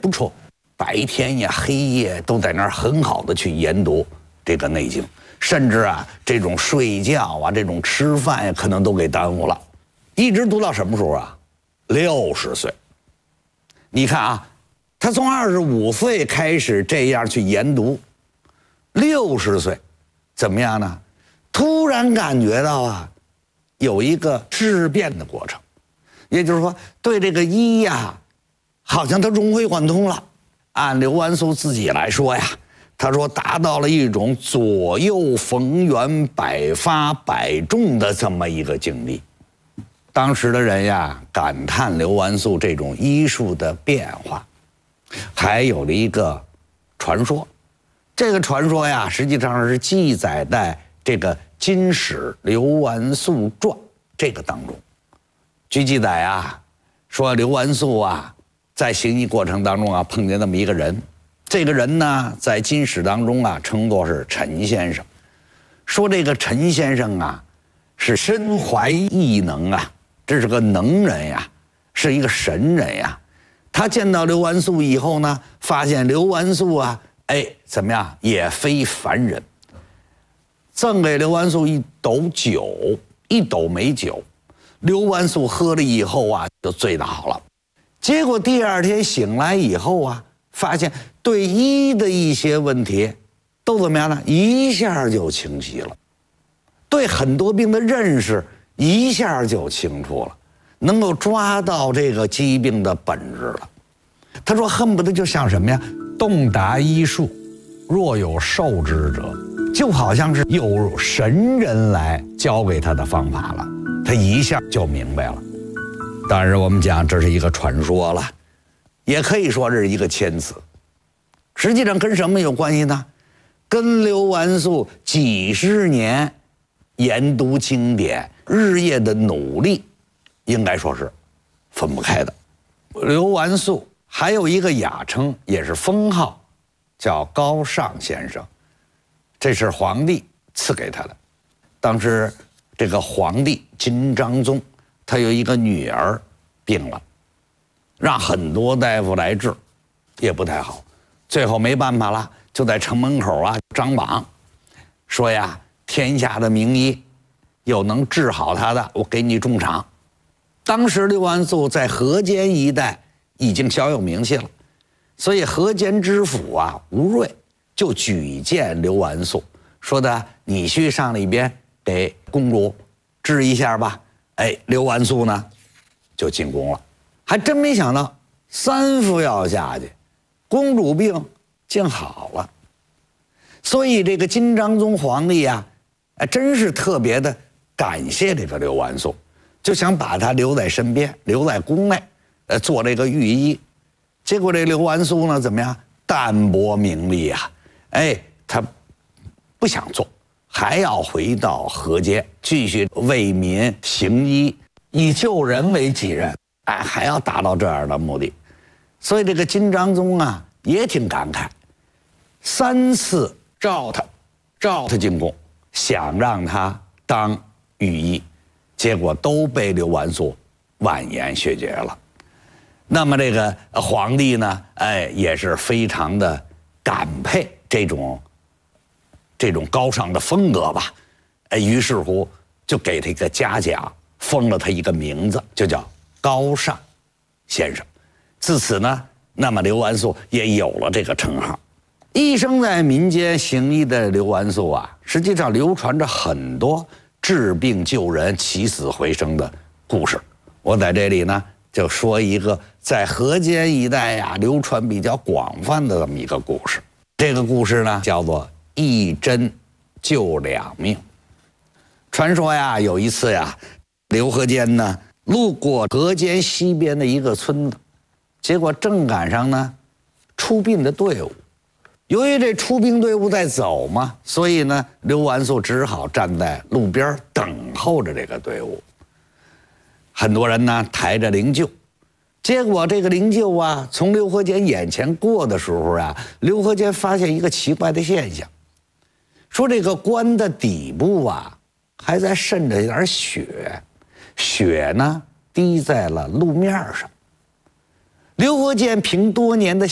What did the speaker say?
不错，白天呀黑夜都在那儿很好的去研读这个《内经》，甚至啊这种睡觉啊、这种吃饭呀，可能都给耽误了，一直读到什么时候啊？60岁。你看啊，他从25岁开始这样去研读，60岁，怎么样呢？突然感觉到啊，有一个质变的过程，也就是说，对这个医呀，好像他融会贯通了。按刘完素自己来说呀，他说达到了一种左右逢源、百发百中的这么一个境地。当时的人呀，感叹刘完素这种医术的变化，还有了一个传说。这个传说呀，实际上是记载在这个《金史刘完素传》这个当中。据记载啊，说刘完素啊，在行医过程当中啊，碰见那么一个人。这个人呢，在《金史》当中啊，称作是陈先生。说这个陈先生啊，是身怀异能啊，这是个能人呀，是一个神人呀。他见到刘完素以后呢，发现刘完素啊，怎么样，也非凡人。赠给刘完素一斗酒，一斗美酒。刘完素喝了以后啊，就醉倒了。结果第二天醒来以后啊，发现对医的一些问题都怎么样呢？一下就清晰了。对很多病的认识一下就清楚了，能够抓到这个疾病的本质了。他说恨不得就像什么呀？ 洞达医术，若有受之者， 就好像是有神人来教给他的方法了，他一下就明白了。当然我们讲这是一个传说了，也可以说是一个谦词。实际上跟什么有关系呢？跟刘完素几十年研读经典、日夜的努力，应该说是分不开的。刘完素还有一个雅称，也是封号，叫高尚先生，这是皇帝赐给他的。当时这个皇帝金章宗，他有一个女儿病了，让很多大夫来治，也不太好。最后没办法了，就在城门口啊张榜，说呀，天下的名医有能治好他的，我给你重赏。当时刘完素在河间一带已经小有名气了，所以河间知府啊吴瑞就举荐刘完素，说的你去上里边给公主治一下吧。刘完素呢就进宫了，还真没想到3副药下去，公主病竟好了。所以这个金章宗皇帝啊，真是特别的感谢这个刘完素，就想把他留在身边，留在宫内，做这个御医。结果这刘完素呢，怎么样？淡泊名利啊，他不想做，还要回到河间继续为民行医，以救人为己任，还要达到这样的目的。所以这个金章宗啊也挺感慨，3次召他进宫，想让他当御医，结果都被刘完素婉言谢绝了。那么这个皇帝呢，也是非常的感佩这种高尚的风格吧，于是乎就给他一个嘉奖，封了他一个名字，就叫高尚先生。自此呢，那么刘完素也有了这个称号。一生在民间行医的刘完素啊，实际上流传着很多治病救人、起死回生的故事。我在这里呢，就说一个在河间一带呀流传比较广泛的这么一个故事。这个故事呢，叫做一针救2命。传说呀，有一次呀，刘河间呢路过河间西边的一个村子，结果正赶上呢出殡的队伍。由于这出殡队伍在走嘛，所以呢刘完素只好站在路边等候着这个队伍。很多人呢抬着灵柩，结果这个灵柩啊从刘河间眼前过的时候啊，刘河间发现一个奇怪的现象，说这个棺的底部啊还在渗着一点血，血呢滴在了路面上。刘河间凭多年的